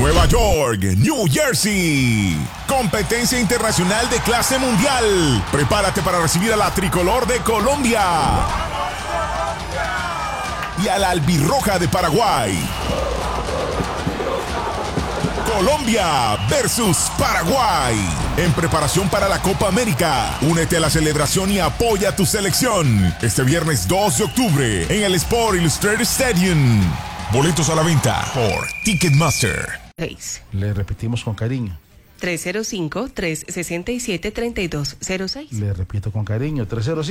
Nueva York, New Jersey. Competencia internacional de clase mundial. Prepárate para recibir a la tricolor de Colombia y a la albirroja de Paraguay. Colombia versus Paraguay. En preparación para la Copa América. Únete a la celebración y apoya a tu selección. Este viernes 2 de octubre en el Sport Illustrated Stadium. Boletos a la venta por Ticketmaster. Le repetimos con cariño. 305-367-3206. Le repito con cariño,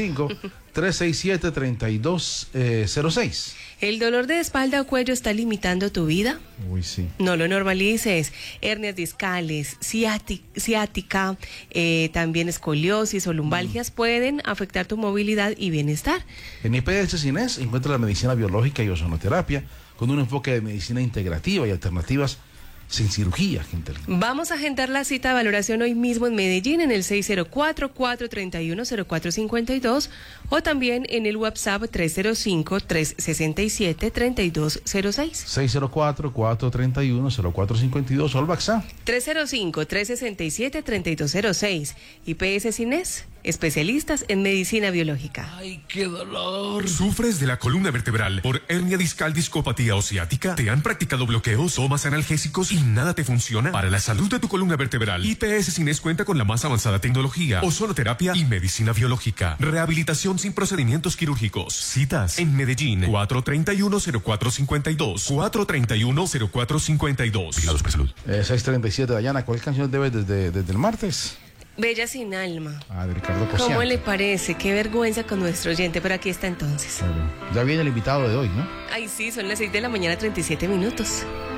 305-367-3206. ¿El dolor de espalda o cuello está limitando tu vida? Uy, sí. No lo normalices. Hernias discales, ciática, también escoliosis o lumbalgias pueden afectar tu movilidad y bienestar. En IPS Cines encuentra la medicina biológica y ozonoterapia con un enfoque de medicina integrativa y alternativas sin cirugía, gente. Vamos a agendar la cita de valoración hoy mismo en Medellín en el 604-431-0452 o también en el WhatsApp 305-367-3206. 604-431-0452 o el WhatsApp 305-367-3206. IPS Cines, especialistas en medicina biológica. ¡Ay, qué dolor! ¿Sufres de la columna vertebral por hernia discal, discopatía o ciática? ¿Te han practicado bloqueos, tomas analgésicos y nada te funciona? Para la salud de tu columna vertebral, IPS Cines cuenta con la más avanzada tecnología, ozonoterapia y medicina biológica. Rehabilitación sin procedimientos quirúrgicos. Citas en Medellín, 431-0452, 431-0452. Vigilados por salud. 637, Dayana, ¿cuál canción debes desde el martes? Bella sin alma. De Ricardo Cosiano. ¿Cómo le parece? Qué vergüenza con nuestro oyente, pero aquí está entonces. Ya viene el invitado de hoy, ¿no? Ay, sí, son las 6 de la mañana, 37 minutos.